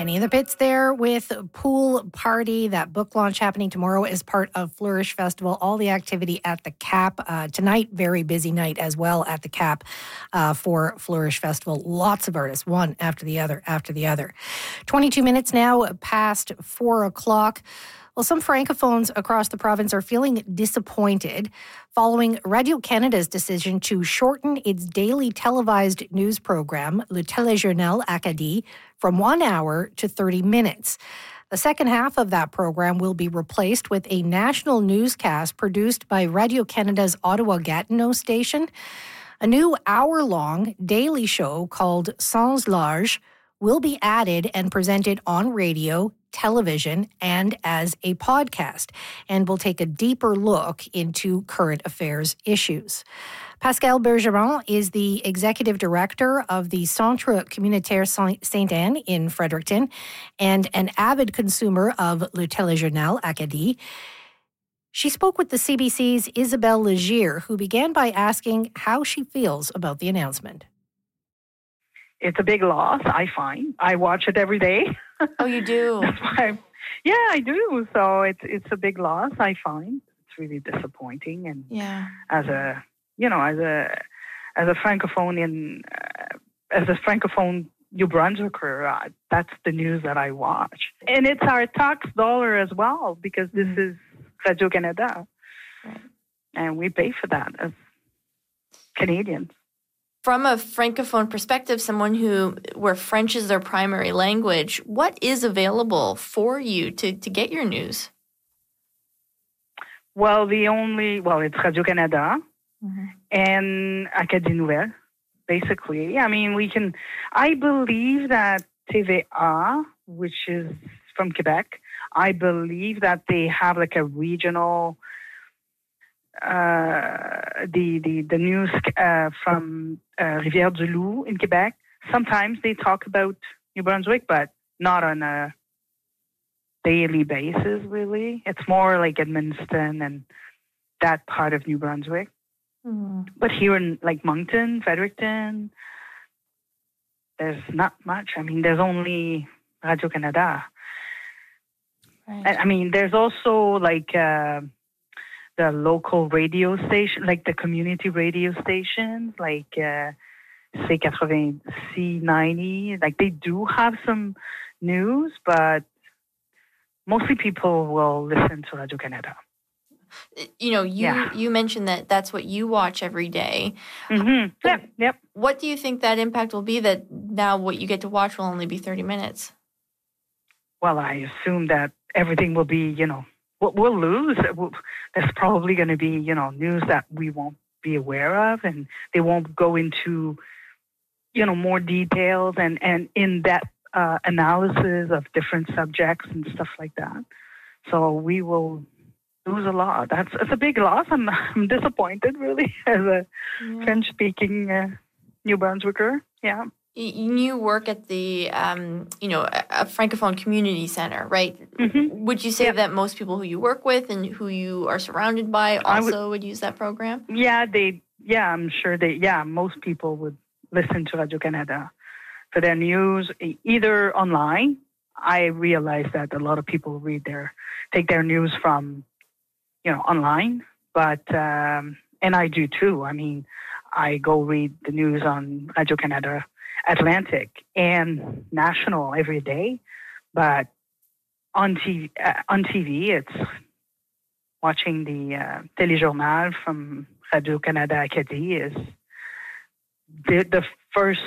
Kenny in the pits there with Pool Party, that book launch happening tomorrow as part of Flourish Festival. All the activity at the CAP. Tonight, very busy night as well at the CAP for Flourish Festival. Lots of artists, one after the other. 22 minutes now past 4 o'clock. Well, some francophones across the province are feeling disappointed following Radio-Canada's decision to shorten its daily televised news program, Le Téléjournal Acadie, from 1 hour to 30 minutes. The second half of that program will be replaced with a national newscast produced by Radio-Canada's Ottawa-Gatineau station. A new hour-long daily show called Sans Large will be added and presented on radio, television, and as a podcast, and will take a deeper look into current affairs issues. Pascal Bergeron is the executive director of the Centre Communautaire Sainte-Anne in Fredericton and an avid consumer of Le Téléjournal Acadie. She spoke with the CBC's Isabelle Legier, who began by asking how she feels about the announcement. It's a big loss, I find. I watch it every day. Oh, you do? That's why I do. So it's a big loss, I find. It's really disappointing. And as a francophone New Brunswicker, that's the news that I watch. And it's our tax dollar as well, because this is Radio-Canada. Right. And we pay for that as Canadians. From a francophone perspective, someone where French is their primary language, what is available for you to get your news? Well, it's Radio-Canada and Acadie Nouvelle, basically. I mean, I believe that TVA, which is from Quebec, I believe that they have like a regional the news from Rivière-du-Loup in Quebec. Sometimes they talk about New Brunswick, but not on a daily basis, really. It's more like Edmundston and that part of New Brunswick. Mm-hmm. But here in like Moncton, Fredericton, there's not much. I mean, there's only Radio-Canada. Right. I mean, there's also like the local radio station, like the community radio stations, like C80, C90. Like they do have some news, but mostly people will listen to Radio-Canada. You mentioned that that's what you watch every day. Mm-hmm. Yep. What do you think that impact will be that now what you get to watch will only be 30 minutes? Well, I assume that everything will be, we'll lose. There's probably going to be, news that we won't be aware of, and they won't go into, more details and in-depth analysis of different subjects and stuff like that. So we will lose a lot. It's a big loss. I'm disappointed, really, as a French-speaking New Brunswicker. Yeah. You work at the, a Francophone community center, right? Mm-hmm. Would you say that most people who you work with and who you are surrounded by also would use that program? Yeah, I'm sure most people would listen to Radio-Canada for their news, either online. I realize that a lot of people take their news from, online, but, and I do too. I mean, I go read the news on Radio-Canada Atlantic and national every day, but on TV it's watching the Téléjournal from Radio-Canada Acadie is the first